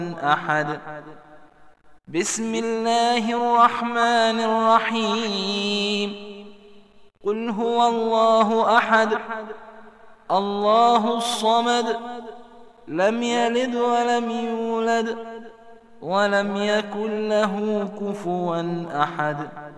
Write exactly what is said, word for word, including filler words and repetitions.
أحد. بسم الله الرحمن الرحيم. قل هو الله أحد الله الصمد لم يلد ولم يولد ولم يكن له كفوا أحد.